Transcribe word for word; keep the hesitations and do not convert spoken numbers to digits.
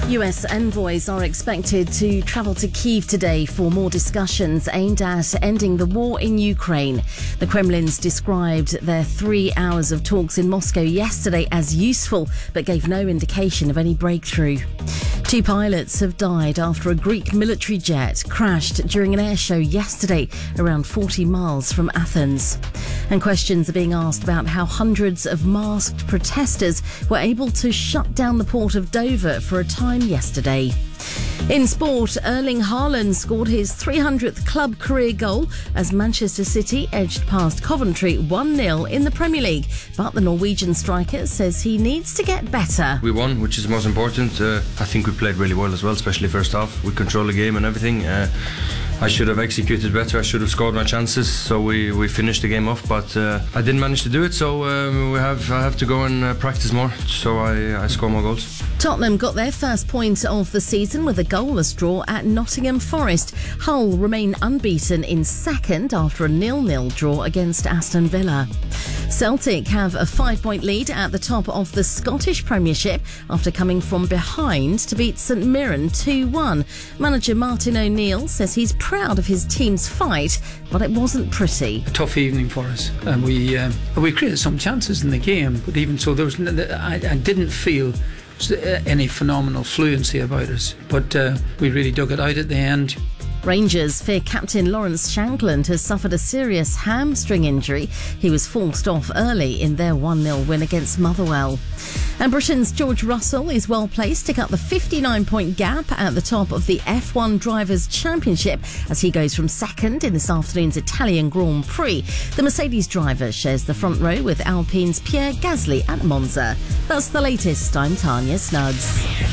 U S envoys are expected to travel to Kyiv today for more discussions aimed at ending the war in Ukraine. The Kremlin's described their three hours of talks in Moscow yesterday as useful, but gave no indication of any breakthrough. Two pilots have died after a Greek military jet crashed during an air show yesterday around forty miles from Athens. And questions are being asked about how hundreds of masked protesters were able to shut down the port of Dover for a time yesterday. In sport, Erling Haaland scored his three hundredth club career goal as Manchester City edged past Coventry one nil in the Premier League. But the Norwegian striker says he needs to get better. We won, which is most important. Uh, I think we played really well as well, especially first half. We controlled the game and everything. Uh, I should have executed better. I should have scored my chances. So we, we finished the game off, but uh, I didn't manage to do it. So um, we have I have to go and uh, practice more. So I, I score more goals. Tottenham got their first point of the season with a goalless draw at Nottingham Forest. Hull remain unbeaten in second after a nil nil draw against Aston Villa. Celtic have a five-point lead at the top of the Scottish Premiership after coming from behind to beat St Mirren two one. Manager Martin O'Neill says he's proud of his team's fight, but it wasn't pretty. A tough evening for us, and we um, we created some chances in the game, but even so, there was I, I didn't feel any phenomenal fluency about us, but uh, we really dug it out at the end. Rangers fear captain Lawrence Shankland has suffered a serious hamstring injury. He was forced off early in their one nil win against Motherwell. And Britain's George Russell is well placed to cut the fifty-nine point gap at the top of the F one Drivers' Championship as he goes from second in this afternoon's Italian Grand Prix. The Mercedes driver shares the front row with Alpine's Pierre Gasly at Monza. That's the latest. I'm Tanya Snuds.